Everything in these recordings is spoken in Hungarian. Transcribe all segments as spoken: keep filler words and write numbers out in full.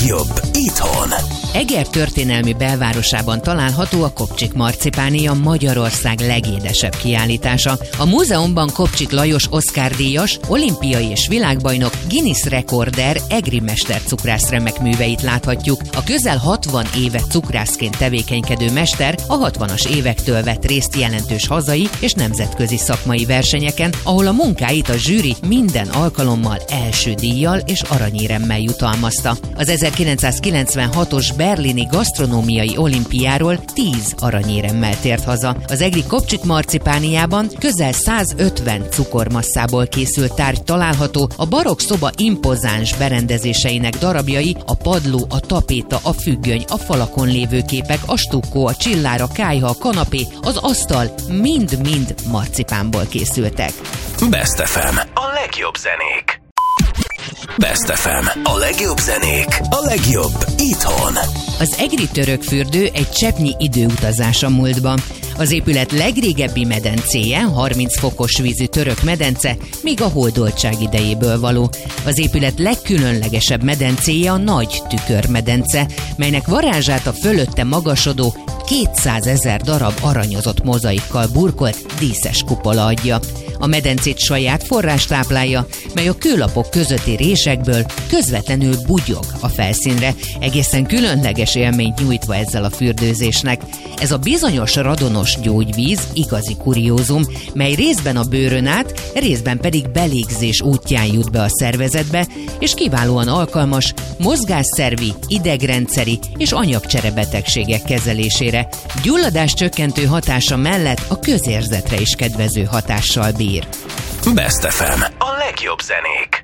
legjobb itthon. Eger történelmi belvárosában található a Kopcsik marcipánia, Magyarország legédesebb kiállítása. A múzeumban Kopcsik Lajos Oscar-díjas, olimpiai és világbajnok, Guinness rekorder, egri mester cukrász remek műveit láthatjuk. A közel hatvan éve cukrászként tevékenykedő mester a hatvanas évektől vett részt jelentős hazai és nemzetközi szakmai versenyeken, ahol a munkáit a zsűri minden alkalommal első díjjal és aranyéremmel jutalmazta. Az ezerkilencszázkilencvenhatos berlini gasztronómiai olimpiáról tíz aranyéremmel tért haza. Az egri Kopcsik marcipániában közel százötven cukormasszából készült tárgy található, a barokk szoba impozáns berendezéseinek darabjai, a padló, a tapéta, a függöny, a falakon lévő képek, a stukkó, a csillár, a kályha, a kanapé, az asztal mind-mind marcipánból készültek. Best ef em. A legjobb zenék. Best ef em. A legjobb zenék. A legjobb itthon. Az egri törökfürdő egy cseppnyi időutazás a múltba. Az épület legrégebbi medencéje, harminc fokos vízű török medence, még a hódoltság idejéből való. Az épület legkülönlegesebb medencéje a Nagy Tükörmedence, melynek varázsát a fölötte magasodó kétszázezer darab aranyozott mozaikkal burkolt díszes kupola adja. A medencét saját forrás táplálja, mely a kőlapok közötti résekből közvetlenül bugyog a felszínre, egészen különleges élményt nyújtva ezzel a fürdőzésnek. Ez a bizonyos radonos gyógyvíz igazi kuriózum, mely részben a bőrön át, részben pedig belégzés útján jut be a szervezetbe, és kiválóan alkalmas mozgásszervi, idegrendszeri és anyagcsere betegségek kezelésére. Gyulladás csökkentő hatása mellett a közérzetre is kedvező hatással bír. Best ef em. A legjobb zenék.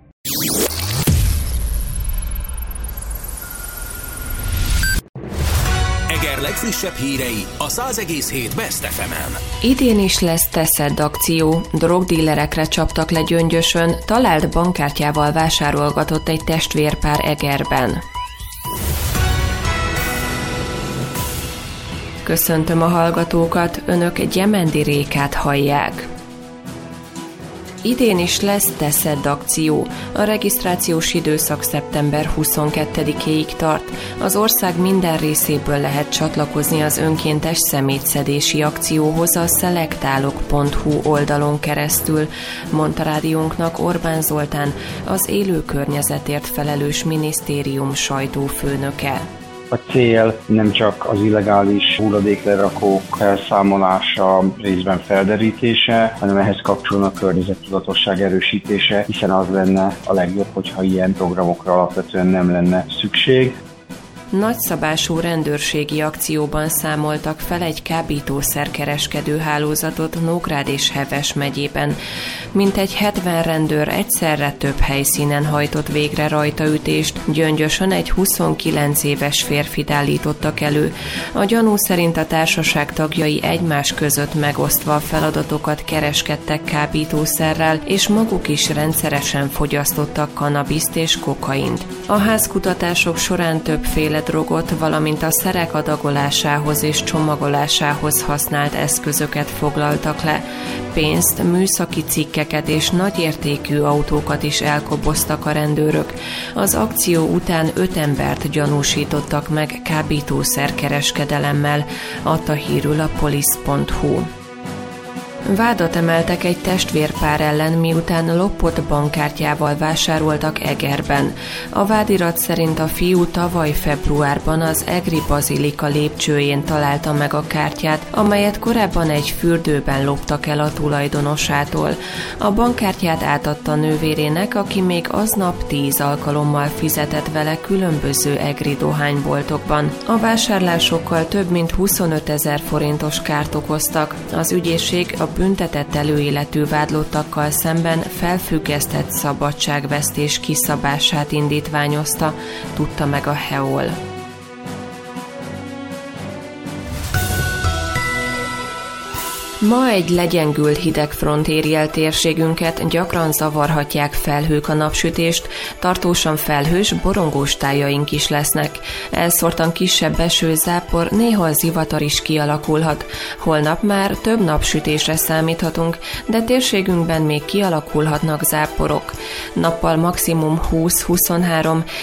Eger legfrissebb hírei a száz egész hét Best ef emen. Idén is lesz Teszed akció. Drogdílerekre csaptak le Gyöngyösön, talált bankkártyával vásárolgatott egy testvérpár Egerben. Köszöntöm a hallgatókat, önök Gyemendi Rékát hallják. Idén is lesz Teszed akció. A regisztrációs időszak szeptember huszonkettedikéig tart. Az ország minden részéből lehet csatlakozni az önkéntes szemétszedési akcióhoz a szelektálok pont hu oldalon keresztül, mondta rádiónknak Orbán Zoltán, az élő környezetért felelős minisztérium sajtófőnöke. A cél nem csak az illegális hulladéklerakók felszámolása, részben felderítése, hanem ehhez kapcsolódna a környezettudatosság erősítése, hiszen az lenne a legjobb, hogyha ilyen programokra alapvetően nem lenne szükség. Nagyszabású rendőrségi akcióban számoltak fel egy kábítószerkereskedő hálózatot Nógrád és Heves megyében. Mintegy hetven rendőr egyszerre több helyszínen hajtott végre rajtaütést, Gyöngyösön egy huszonkilenc éves férfit állítottak elő. A gyanú szerint a társaság tagjai egymás között megosztva a feladatokat kereskedtek kábítószerrel, és maguk is rendszeresen fogyasztottak kannabiszt és kokaint. A házkutatások során többféle drogot, valamint a szerek adagolásához és csomagolásához használt eszközöket foglaltak le. Pénzt, műszaki cikkeket és nagyértékű autókat is elkoboztak a rendőrök. Az akció után öt embert gyanúsítottak meg kábítószerkereskedelemmel, adta hírül a polisz pont hu. Vádat emeltek egy testvérpár ellen, miután lopott bankkártyával vásároltak Egerben. A vádirat szerint a fiú tavaly februárban az egri bazilika lépcsőjén találta meg a kártyát, amelyet korábban egy fürdőben loptak el a tulajdonosától. A bankkártyát átadta nővérének, aki még aznap tíz alkalommal fizetett vele különböző egri dohányboltokban. A vásárlásokkal több mint huszonötezer forintos kárt okoztak. Az ügyészség a büntetett előéletű vádlottakkal szemben felfüggesztett szabadságvesztés kiszabását indítványozta, tudta meg a hé e o el. Ma egy legyengült hidegfront éri el térségünket, gyakran zavarhatják felhők a napsütést, tartósan felhős, borongós tájaink is lesznek. Elszórtan kisebb esőzápor, néha zivatar is kialakulhat. Holnap már több napsütésre számíthatunk, de térségünkben még kialakulhatnak záporok. Nappal maximum húsz-huszonhárom,